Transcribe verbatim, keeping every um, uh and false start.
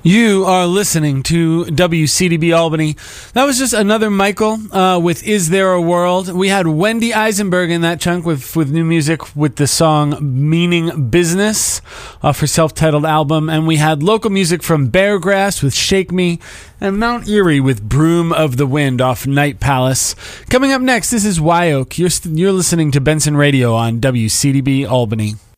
You are listening to W C D B Albany. That was just another Michael uh, with Is There a World? We had Wendy Eisenberg in that chunk with, with new music with the song Meaning Business off her self-titled album. And we had local music from Beargrass with Shake Me and Mount Erie with Broom of the Wind off Night Palace. Coming up next, this is Wyoke. You're, st- you're listening to Benson Radio on W C D B Albany.